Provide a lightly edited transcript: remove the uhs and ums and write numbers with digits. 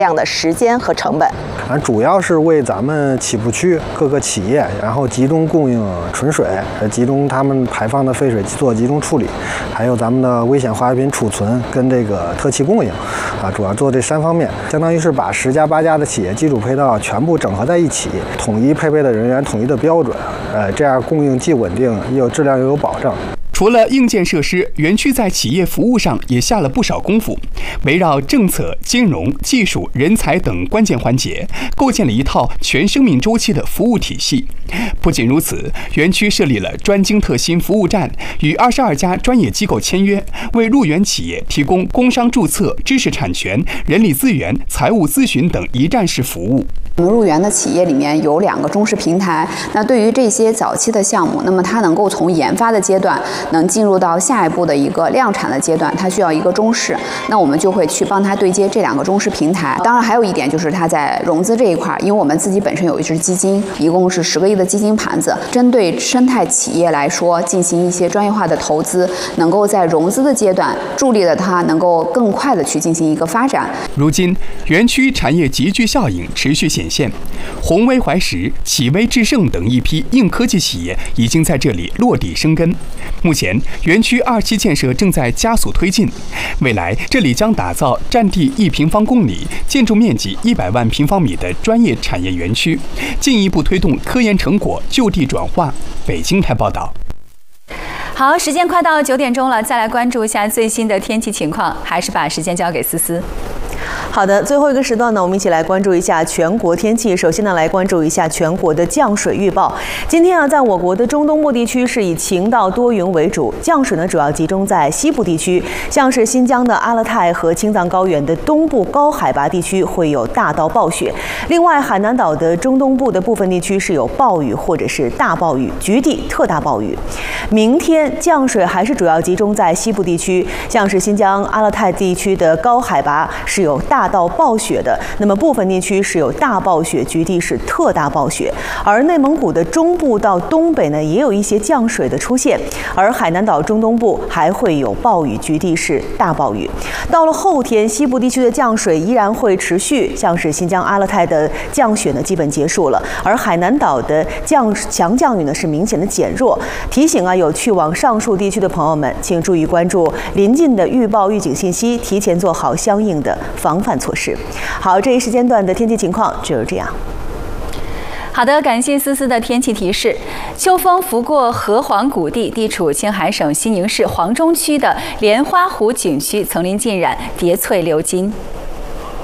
量的时间和成本。 主要是为咱们起步区各个企业，然后集中供应纯水，集中他们排放的废水做集中处理，还有咱们的危险化学品储存跟这个特气供应，主要做这3方面，相当于是把10家8家的企业基础配套全部整合在一起，统一配备的人员，统一的标准，这样供应既稳定又有质量又有保障。 除了硬件设施，园区在企业服务上也下了不少功夫，围绕政策、金融、技术、人才等关键环节，构建了一套全生命周期的服务体系。不仅如此，园区设立了专精特新服务站，与22家专业机构签约，为入园企业提供工商注册、知识产权、人力资源、财务咨询等一站式服务。 我们入园的企业里面有2个中试平台，那对于这些早期的项目，那么它能够从研发的阶段能进入到下一步的一个量产的阶段，它需要一个中试，那我们就会去帮它对接这2个中试平台。当然还有一点就是它在融资这一块，因为我们自己本身有一支基金，一共是10个亿的基金盘子，针对生态企业来说进行一些专业化的投资，能够在融资的阶段助力了它能够更快的去进行一个发展。 如今，园区产业集聚效应持续显现，宏威怀石、启威智盛等一批硬科技企业已经在这里落地生根。目前，园区2期建设正在加速推进，未来这里将打造占地1平方公里、建筑面积100万平方米的专业产业园区，进一步推动科研成果就地转化。北京台报道。 好，时间快到9点钟了，再来关注一下最新的天气情况，还是把时间交给思思。 好的，最后一个时段呢，我们一起来关注一下全国天气。首先呢，来关注一下全国的降水预报。今天啊，在我国的中东部地区是以晴到多云为主，降水呢主要集中在西部地区，像是新疆的阿勒泰和青藏高原的东部高海拔地区会有大到暴雪。另外，海南岛的中东部的部分地区是有暴雨或者是大暴雨，局地特大暴雨。明天降水还是主要集中在西部地区，像是新疆阿勒泰地区的高海拔是有大到暴雪的，那么部分地区是有大暴雪，局地是特大暴雪。而内蒙古的中部到东北呢，也有一些降水的出现，而海南岛中东部还会有暴雨，局地是大暴雨。到了后天，西部地区的降水依然会持续，像是新疆阿勒泰的降雪呢基本结束了，而海南岛的强降雨呢是明显的减弱。提醒啊，有去往上述地区的朋友们，请注意关注临近的预报预警信息，提前做好相应的防范措施。好，这一时间段的天气情况就是这样。 好的，感谢思思的天气提示。秋风拂过河湟谷地，地处青海省西宁市黄忠区的莲花湖景区，层林尽染，叠翠流金。